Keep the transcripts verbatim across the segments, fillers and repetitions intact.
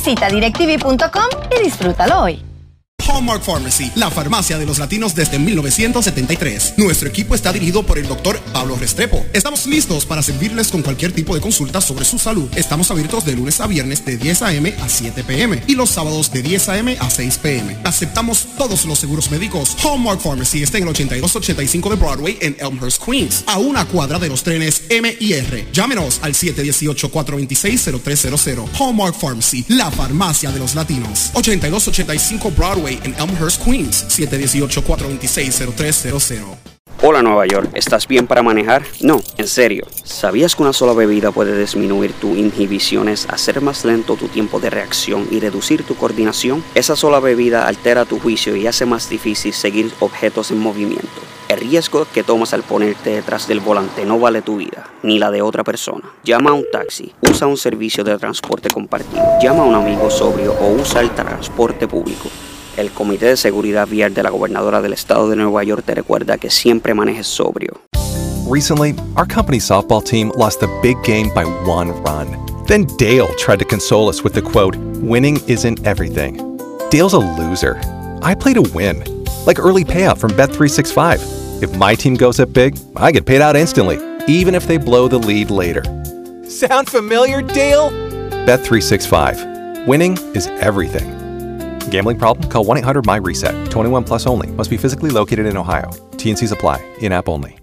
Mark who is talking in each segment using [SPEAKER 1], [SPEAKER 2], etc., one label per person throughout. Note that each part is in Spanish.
[SPEAKER 1] Visita directv punto com y disfrútalo hoy.
[SPEAKER 2] Hallmark Pharmacy, la farmacia de los latinos desde mil novecientos setenta y tres. Nuestro equipo está dirigido por el doctor Pablo Restrepo. Estamos listos para servirles con cualquier tipo de consulta sobre su salud. Estamos abiertos de lunes a viernes de diez a eme a siete pe eme y los sábados de diez a eme a seis pe eme. Aceptamos todos los seguros médicos. Hallmark Pharmacy está en el ochenta y dos ochenta y cinco de Broadway en Elmhurst, Queens, a una cuadra de los trenes eme y erre. Llámenos al siete uno ocho, cuatro dos seis, cero tres cero cero. Hallmark Pharmacy, la farmacia de los latinos. ochenta y dos ochenta y cinco Broadway en Elmhurst, Queens, siete uno ocho, cuatro dos seis, cero tres cero cero.
[SPEAKER 3] Hola Nueva York, ¿estás bien para manejar? No, en serio. ¿Sabías que una sola bebida puede disminuir tus inhibiciones, hacer más lento tu tiempo de reacción y reducir tu coordinación? Esa sola bebida altera tu juicio y hace más difícil seguir objetos en movimiento. El riesgo que tomas al ponerte detrás del volante no vale tu vida, ni la de otra persona. Llama a un taxi, usa un servicio de transporte compartido, llama a un amigo sobrio o usa el transporte público. El Comité de Seguridad Vial de la Gobernadora del Estado de Nueva York te recuerda que siempre manejes sobrio.
[SPEAKER 4] Recently, our company's softball team lost a big game by one run. Then Dale tried to console us with the quote, "Winning isn't everything." Dale's a loser. I play to win, like early payout from Bet three sixty-five. If my team goes up big, I get paid out instantly, even if they blow the lead later. Sound familiar, Dale? Bet three sixty-five. Winning is everything. Gambling problem? Call one eight hundred M Y reset. twenty-one plus only. Must be physically located in Ohio. T and C's apply. In-app only.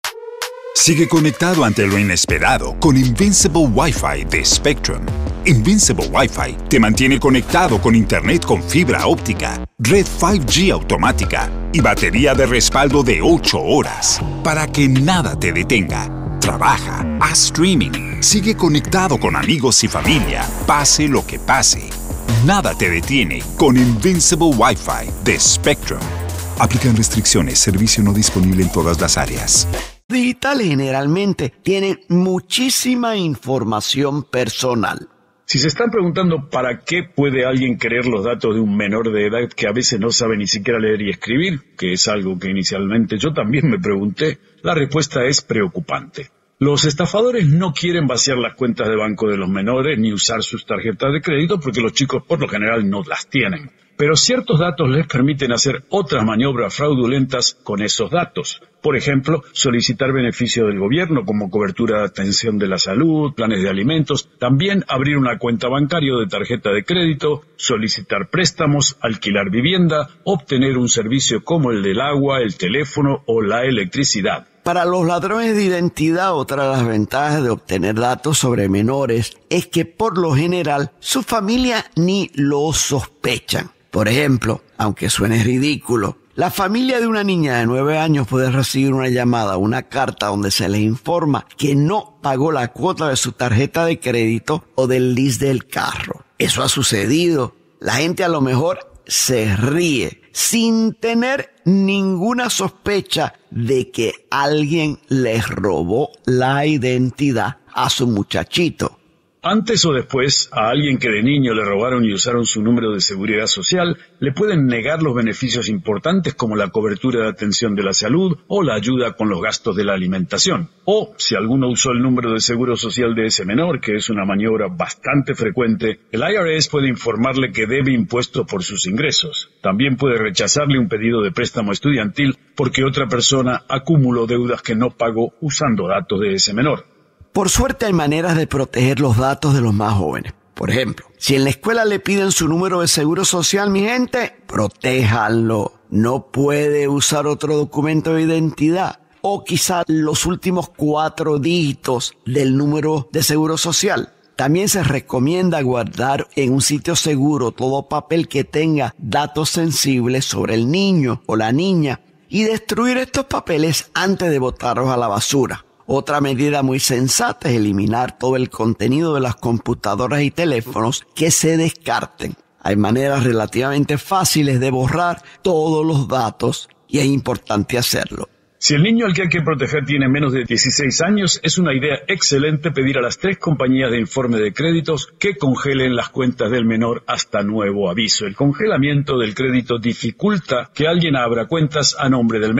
[SPEAKER 5] Sigue conectado ante lo inesperado con Invincible Wi-Fi de Spectrum. Invincible Wi-Fi te mantiene conectado con internet con fibra óptica, red cinco G automática y batería de respaldo de ocho horas para que nada te detenga. Trabaja, haz streaming, sigue conectado con amigos y familia, pase lo que pase. Nada te detiene con Invincible Wi-Fi de Spectrum. Aplican restricciones. Servicio no disponible en todas las áreas.
[SPEAKER 6] Digital generalmente tienen muchísima información personal.
[SPEAKER 7] Si se están preguntando para qué puede alguien querer los datos de un menor de edad que a veces no sabe ni siquiera leer y escribir, que es algo que inicialmente yo también me pregunté, la respuesta es preocupante. Los estafadores no quieren vaciar las cuentas de banco de los menores ni usar sus tarjetas de crédito porque los chicos por lo general no las tienen. Pero ciertos datos les permiten hacer otras maniobras fraudulentas con esos datos. Por ejemplo, solicitar beneficios del gobierno como cobertura de atención de la salud, planes de alimentos, también abrir una cuenta bancaria o de tarjeta de crédito, solicitar préstamos, alquilar vivienda, obtener un servicio como el del agua, el teléfono o la electricidad.
[SPEAKER 6] Para los ladrones de identidad, otra de las ventajas de obtener datos sobre menores es que por lo general su familia ni lo sospechan. Por ejemplo, aunque suene ridículo, la familia de una niña de nueve años puede recibir una llamada o una carta donde se les informa que no pagó la cuota de su tarjeta de crédito o del lease del carro. Eso ha sucedido. La gente a lo mejor se ríe sin tener ninguna sospecha de que alguien les robó la identidad a su muchachito.
[SPEAKER 7] Antes o después, a alguien que de niño le robaron y usaron su número de seguridad social, le pueden negar los beneficios importantes como la cobertura de atención de la salud o la ayuda con los gastos de la alimentación. O, si alguno usó el número de seguro social de ese menor, que es una maniobra bastante frecuente, el I R S puede informarle que debe impuestos por sus ingresos. También puede rechazarle un pedido de préstamo estudiantil porque otra persona acumuló deudas que no pagó usando datos de ese menor.
[SPEAKER 6] Por suerte hay maneras de proteger los datos de los más jóvenes. Por ejemplo, si en la escuela le piden su número de seguro social, mi gente, protéjanlo. No puede usar otro documento de identidad o quizá los últimos cuatro dígitos del número de seguro social. También se recomienda guardar en un sitio seguro todo papel que tenga datos sensibles sobre el niño o la niña y destruir estos papeles antes de botarlos a la basura. Otra medida muy sensata es eliminar todo el contenido de las computadoras y teléfonos que se descarten. Hay maneras relativamente fáciles de borrar todos los datos y es importante hacerlo.
[SPEAKER 7] Si el niño al que hay que proteger tiene menos de dieciséis años, es una idea excelente pedir a las tres compañías de informe de créditos que congelen las cuentas del menor hasta nuevo aviso. El congelamiento del crédito dificulta que alguien abra cuentas a nombre del menor.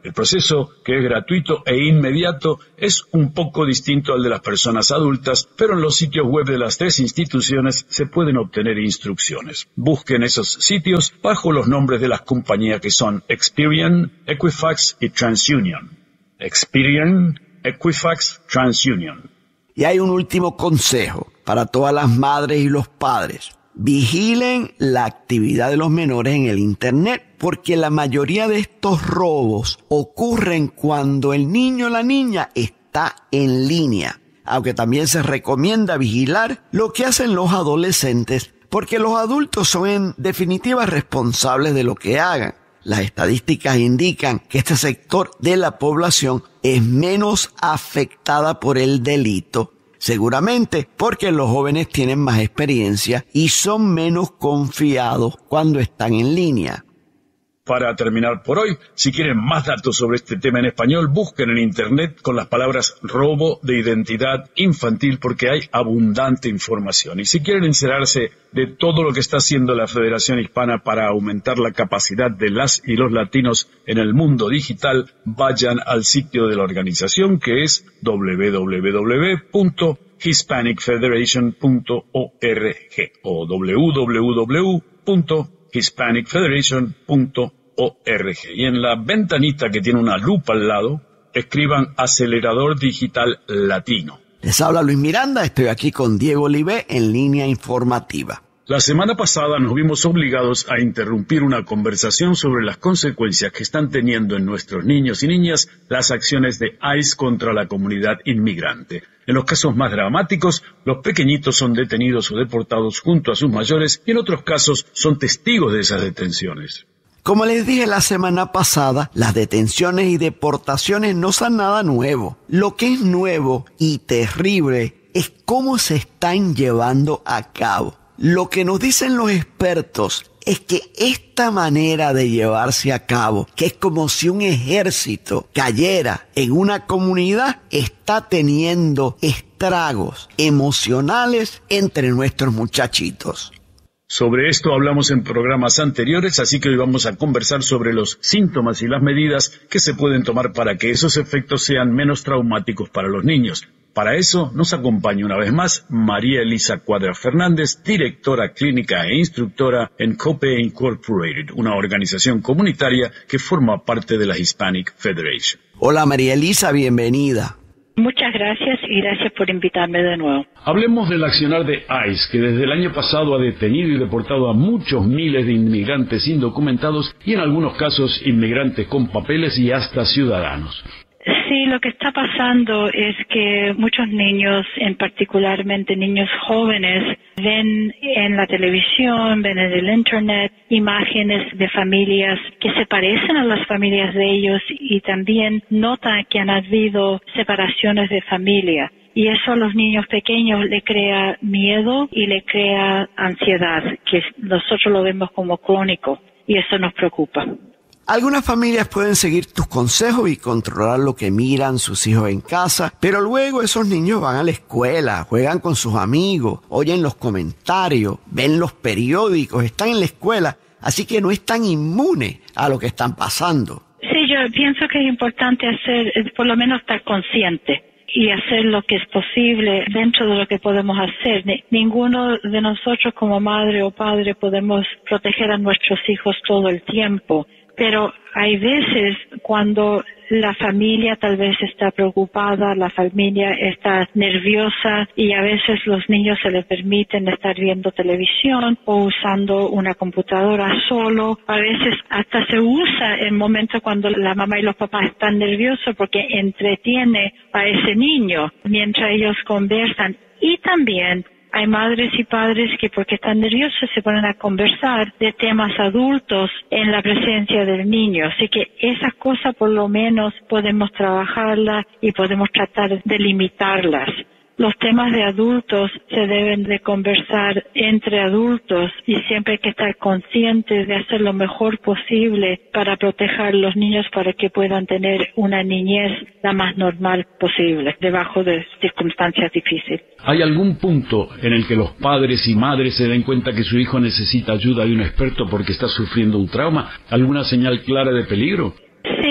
[SPEAKER 7] El proceso, que es gratuito e inmediato, es un poco distinto al de las personas adultas, pero en los sitios web de las tres instituciones se pueden obtener instrucciones. Busquen esos sitios bajo los nombres de las compañías que son Experian, Equifax y TransUnion. Experian, Equifax, TransUnion.
[SPEAKER 6] Y hay un último consejo para todas las madres y los padres. Vigilen la actividad de los menores en el Internet, porque la mayoría de estos robos ocurren cuando el niño o la niña está en línea. Aunque también se recomienda vigilar lo que hacen los adolescentes, porque los adultos son en definitiva responsables de lo que hagan. Las estadísticas indican que este sector de la población es menos afectada por el delito, seguramente porque los jóvenes tienen más experiencia y son menos confiados cuando están en línea.
[SPEAKER 7] Para terminar por hoy, si quieren más datos sobre este tema en español, busquen en Internet con las palabras robo de identidad infantil, porque hay abundante información. Y si quieren enterarse de todo lo que está haciendo la Federación Hispana para aumentar la capacidad de las y los latinos en el mundo digital, vayan al sitio de la organización, que es doble u doble u doble u punto hispanic federation punto org o doble u doble u doble u punto hispanic federation punto org. Y en la ventanita que tiene una lupa al lado, escriban Acelerador Digital Latino.
[SPEAKER 6] Les habla Luis Miranda, estoy aquí con Diego Olivé en Línea Informativa.
[SPEAKER 7] La semana pasada nos vimos obligados a interrumpir una conversación sobre las consecuencias que están teniendo en nuestros niños y niñas las acciones de ICE contra la comunidad inmigrante. En los casos más dramáticos, los pequeñitos son detenidos o deportados junto a sus mayores y en otros casos son testigos de esas detenciones.
[SPEAKER 6] Como les dije la semana pasada, las detenciones y deportaciones no son nada nuevo. Lo que es nuevo y terrible es cómo se están llevando a cabo. Lo que nos dicen los expertos es que esta manera de llevarse a cabo, que es como si un ejército cayera en una comunidad, está teniendo estragos emocionales entre nuestros muchachitos.
[SPEAKER 7] Sobre esto hablamos en programas anteriores, así que hoy vamos a conversar sobre los síntomas y las medidas que se pueden tomar para que esos efectos sean menos traumáticos para los niños. Para eso nos acompaña una vez más María Elisa Cuadra Fernández, directora clínica e instructora en COPE Incorporated, una organización comunitaria que forma parte de la Hispanic Federation.
[SPEAKER 6] Hola María Elisa, bienvenida.
[SPEAKER 8] Muchas gracias y gracias por invitarme de nuevo.
[SPEAKER 7] Hablemos del accionar de ICE, que desde el año pasado ha detenido y deportado a muchos miles de inmigrantes indocumentados y en algunos casos inmigrantes con papeles y hasta ciudadanos.
[SPEAKER 8] Sí, lo que está pasando es que muchos niños, en particularmente niños jóvenes, ven en la televisión, ven en el internet imágenes de familias que se parecen a las familias de ellos y también notan que han habido separaciones de familia. Y eso a los niños pequeños le crea miedo y le crea ansiedad, que nosotros lo vemos como crónico, y eso nos preocupa.
[SPEAKER 6] Algunas familias pueden seguir tus consejos y controlar lo que miran sus hijos en casa, pero luego esos niños van a la escuela, juegan con sus amigos, oyen los comentarios, ven los periódicos, están en la escuela, así que no están inmunes a lo que están pasando.
[SPEAKER 8] Sí, yo pienso que es importante hacer, por lo menos estar consciente y hacer lo que es posible dentro de lo que podemos hacer. Ninguno de nosotros como madre o padre podemos proteger a nuestros hijos todo el tiempo. Pero hay veces cuando la familia tal vez está preocupada, la familia está nerviosa y a veces los niños se les permiten estar viendo televisión o usando una computadora solo. A veces hasta se usa en momentos cuando la mamá y los papás están nerviosos porque entretiene a ese niño mientras ellos conversan. Y también hay madres y padres que porque están nerviosos se ponen a conversar de temas adultos en la presencia del niño. Así que esas cosas por lo menos podemos trabajarlas y podemos tratar de limitarlas. Los temas de adultos se deben de conversar entre adultos y siempre hay que estar conscientes de hacer lo mejor posible para proteger a los niños para que puedan tener una niñez la más normal posible, debajo de circunstancias difíciles.
[SPEAKER 7] ¿Hay algún punto en el que los padres y madres se den cuenta que su hijo necesita ayuda de un experto porque está sufriendo un trauma? ¿Alguna señal clara de peligro?
[SPEAKER 8] Sí,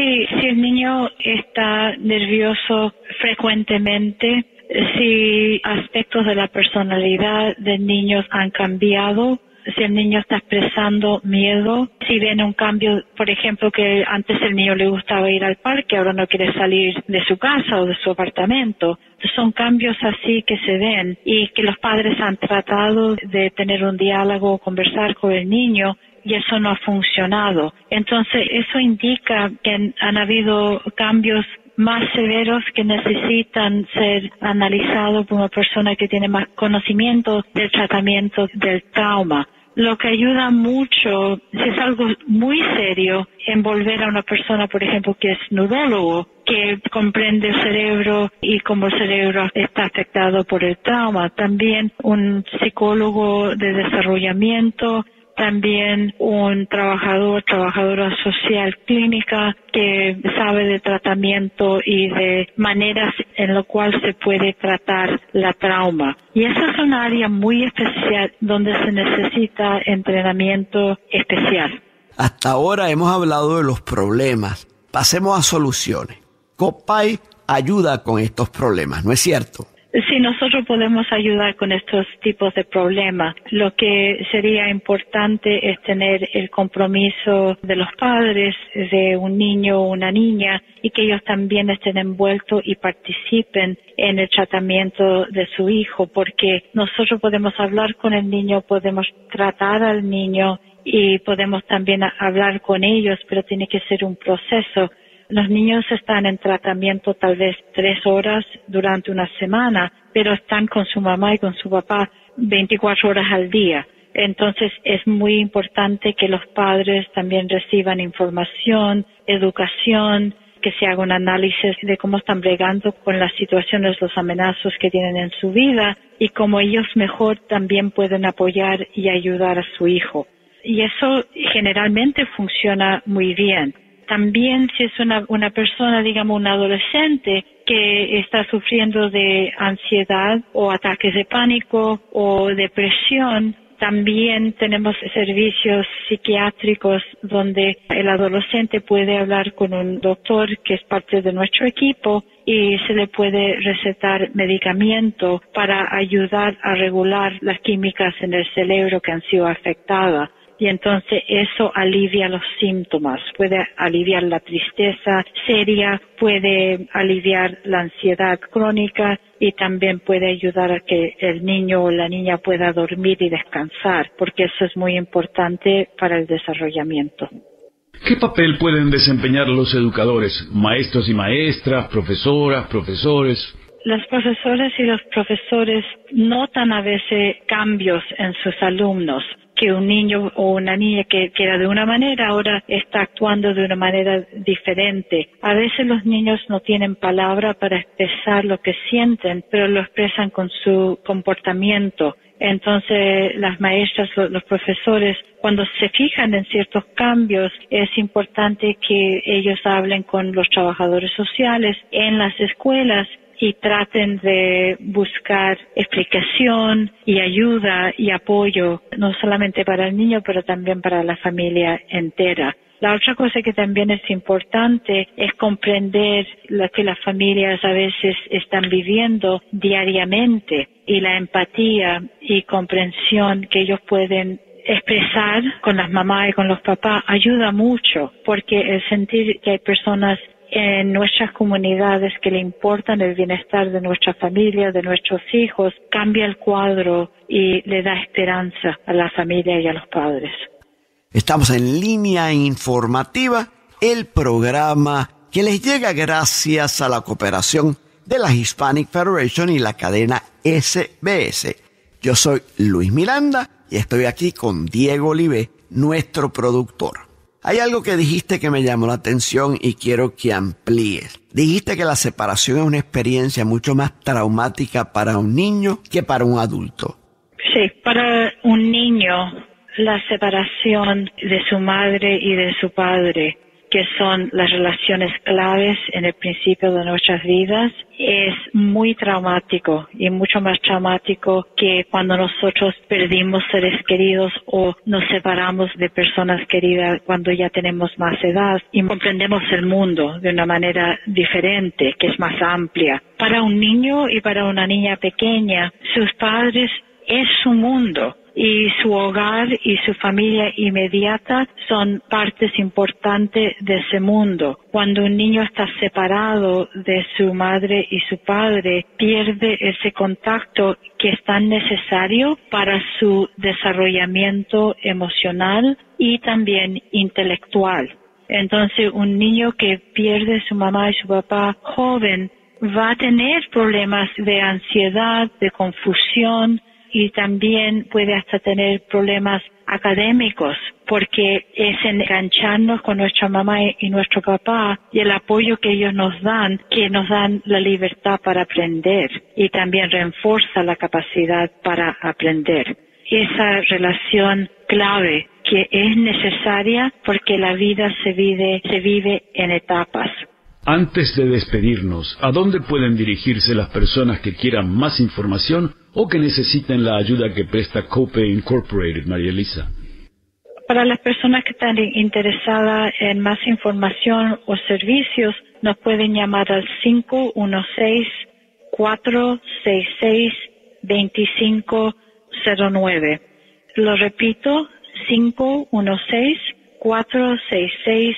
[SPEAKER 8] Si el niño está nervioso frecuentemente, si aspectos de la personalidad del niño han cambiado, si el niño está expresando miedo, si ven un cambio, por ejemplo, que antes el niño le gustaba ir al parque, ahora no quiere salir de su casa o de su apartamento. Son cambios así que se ven y que los padres han tratado de tener un diálogo, conversar con el niño, y eso no ha funcionado. Entonces, eso indica que han, han habido cambios más severos que necesitan ser analizados por una persona que tiene más conocimiento del tratamiento del trauma. Lo que ayuda mucho, si es algo muy serio, envolver a una persona, por ejemplo, que es neurólogo, que comprende el cerebro y cómo el cerebro está afectado por el trauma. También un psicólogo de desarrollamiento, también un trabajador, trabajadora social clínica que sabe de tratamiento y de maneras en las cuales se puede tratar la trauma. Y esa es una área muy especial donde se necesita entrenamiento especial.
[SPEAKER 6] Hasta ahora hemos hablado de los problemas. Pasemos a soluciones. Copay ayuda con estos problemas, ¿no es cierto?
[SPEAKER 8] Sí, nosotros podemos ayudar con estos tipos de problemas. Lo que sería importante es tener el compromiso de los padres de un niño o una niña y que ellos también estén envueltos y participen en el tratamiento de su hijo, porque nosotros podemos hablar con el niño, podemos tratar al niño y podemos también hablar con ellos, pero tiene que ser un proceso. Los niños están en tratamiento tal vez tres horas durante una semana, pero están con su mamá y con su papá veinticuatro horas al día. Entonces es muy importante que los padres también reciban información, educación, que se haga un análisis de cómo están bregando con las situaciones, los amenazos que tienen en su vida y cómo ellos mejor también pueden apoyar y ayudar a su hijo. Y eso generalmente funciona muy bien. También si es una, una persona, digamos un adolescente que está sufriendo de ansiedad o ataques de pánico o depresión, también tenemos servicios psiquiátricos donde el adolescente puede hablar con un doctor que es parte de nuestro equipo y se le puede recetar medicamento para ayudar a regular las químicas en el cerebro que han sido afectadas. Y entonces eso alivia los síntomas, puede aliviar la tristeza seria, puede aliviar la ansiedad crónica y también puede ayudar a que el niño o la niña pueda dormir y descansar, porque eso es muy importante para el desarrollamiento.
[SPEAKER 7] ¿Qué papel pueden desempeñar los educadores, maestros y maestras, profesoras, profesores?
[SPEAKER 8] Los profesores y los profesores notan a veces cambios en sus alumnos, que un niño o una niña que, que era de una manera ahora está actuando de una manera diferente. A veces los niños no tienen palabra para expresar lo que sienten, pero lo expresan con su comportamiento. Entonces las maestras, los profesores, cuando se fijan en ciertos cambios, es importante que ellos hablen con los trabajadores sociales en las escuelas y traten de buscar explicación y ayuda y apoyo, no solamente para el niño, pero también para la familia entera. La otra cosa que también es importante es comprender lo que las familias a veces están viviendo diariamente y la empatía y comprensión que ellos pueden expresar con las mamás y con los papás ayuda mucho, porque el sentir que hay personas en nuestras comunidades que le importan el bienestar de nuestra familia, de nuestros hijos, cambia el cuadro y le da esperanza a la familia y a los padres.
[SPEAKER 6] Estamos en Línea Informativa, el programa que les llega gracias a la cooperación de la Hispanic Federation y la cadena S B S. Yo soy Luis Miranda y estoy aquí con Diego Olivé, nuestro productor. Hay algo que dijiste que me llamó la atención y quiero que amplíes. Dijiste que la separación es una experiencia mucho más traumática para un niño que para un adulto.
[SPEAKER 8] Sí, para un niño la separación de su madre y de su padre, que son las relaciones claves en el principio de nuestras vidas, es muy traumático y mucho más traumático que cuando nosotros perdimos seres queridos o nos separamos de personas queridas cuando ya tenemos más edad y comprendemos el mundo de una manera diferente, que es más amplia. Para un niño y para una niña pequeña, sus padres es su mundo. Y su hogar y su familia inmediata son partes importantes de ese mundo. Cuando un niño está separado de su madre y su padre, pierde ese contacto que es tan necesario para su desarrollamiento emocional y también intelectual. Entonces, un niño que pierde a su mamá y su papá joven va a tener problemas de ansiedad, de confusión, y también puede hasta tener problemas académicos, porque es engancharnos con nuestra mamá y nuestro papá y el apoyo que ellos nos dan, que nos dan la libertad para aprender y también refuerza la capacidad para aprender. Esa relación clave que es necesaria porque la vida se vive, se vive en etapas.
[SPEAKER 7] Antes de despedirnos, ¿a dónde pueden dirigirse las personas que quieran más información o que necesiten la ayuda que presta Copay Incorporated, María Elisa?
[SPEAKER 8] Para las personas que están interesadas en más información o servicios, nos pueden llamar al cinco uno seis, cuatro seis seis, dos cinco cero nueve. Lo repito, cinco uno seis, cuatro seis seis,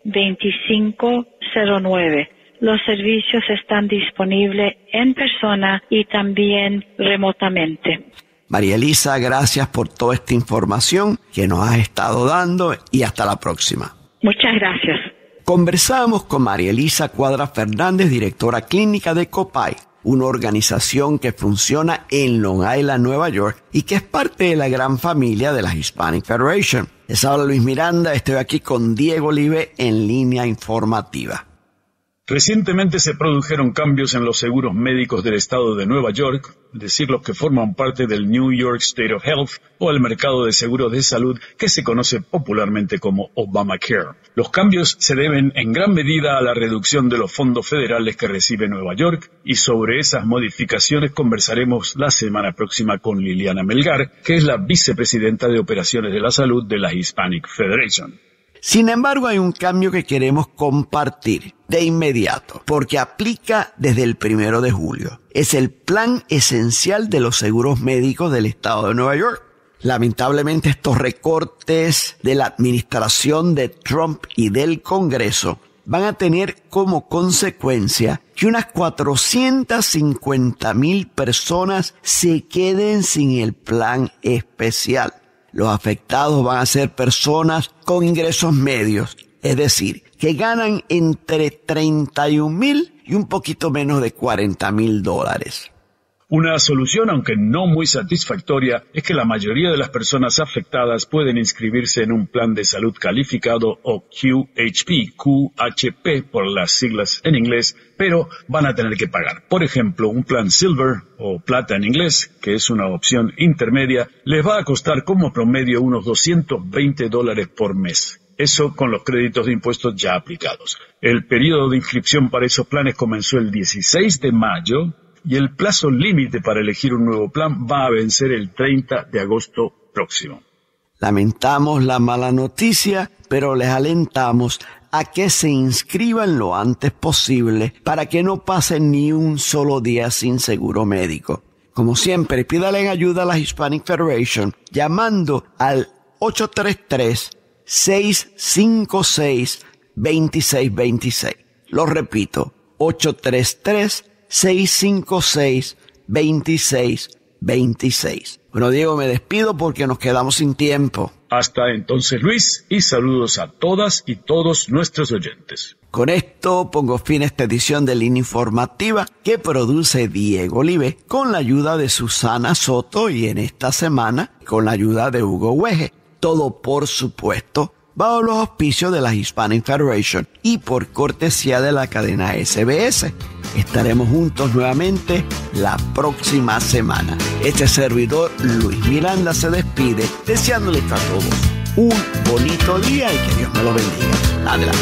[SPEAKER 8] veinticinco cero nueve. Los servicios están disponibles en persona y también remotamente.
[SPEAKER 6] María Elisa, gracias por toda esta información que nos has estado dando y hasta la próxima.
[SPEAKER 8] Muchas gracias.
[SPEAKER 6] Conversamos con María Elisa Cuadra Fernández, directora clínica de Copay, una organización que funciona en Long Island, Nueva York, y que es parte de la gran familia de la Hispanic Federation. Les habla Luis Miranda, estoy aquí con Diego Olive en Línea Informativa.
[SPEAKER 7] Recientemente se produjeron cambios en los seguros médicos del estado de Nueva York, es decir, los que forman parte del New York State of Health o el mercado de seguros de salud que se conoce popularmente como Obamacare. Los cambios se deben en gran medida a la reducción de los fondos federales que recibe Nueva York y sobre esas modificaciones conversaremos la semana próxima con Liliana Melgar, que es la vicepresidenta de Operaciones de la Salud de la Hispanic Federation.
[SPEAKER 6] Sin embargo, hay un cambio que queremos compartir de inmediato, porque aplica desde el primero de julio. Es el plan esencial de los seguros médicos del estado de Nueva York. Lamentablemente, estos recortes de la administración de Trump y del Congreso van a tener como consecuencia que unas cuatrocientas cincuenta mil personas se queden sin el plan especial. Los afectados van a ser personas con ingresos medios, es decir, que ganan entre treinta y un mil y un poquito menos de cuarenta mil dólares.
[SPEAKER 7] Una solución, aunque no muy satisfactoria, es que la mayoría de las personas afectadas pueden inscribirse en un plan de salud calificado o Q H P, Q H P por las siglas en inglés, pero van a tener que pagar. Por ejemplo, un plan Silver o Plata en inglés, que es una opción intermedia, les va a costar como promedio unos doscientos veinte dólares por mes. Eso con los créditos de impuestos ya aplicados. El periodo de inscripción para esos planes comenzó el dieciséis de mayo y el plazo límite para elegir un nuevo plan va a vencer el treinta de agosto próximo.
[SPEAKER 6] Lamentamos la mala noticia, pero les alentamos a que se inscriban lo antes posible para que no pasen ni un solo día sin seguro médico. Como siempre, pídale ayuda a la Hispanic Federation llamando al ocho tres tres, seis cinco seis, dos seis dos seis. Lo repito, ocho tres tres, seis cinco seis, dos seis dos seis. Bueno, Diego, me despido porque nos quedamos sin tiempo.
[SPEAKER 7] Hasta entonces, Luis, y saludos a todas y todos nuestros oyentes.
[SPEAKER 6] Con esto pongo fin a esta edición de Línea Informativa que produce Diego Olive con la ayuda de Susana Soto y en esta semana con la ayuda de Hugo Hueje. Todo, por supuesto, bajo los auspicios de la Hispanic Federation y por cortesía de la cadena S B S. Estaremos juntos nuevamente la próxima semana. Este servidor Luis Miranda se despide deseándoles a todos un bonito día y que Dios me lo bendiga. Adelante.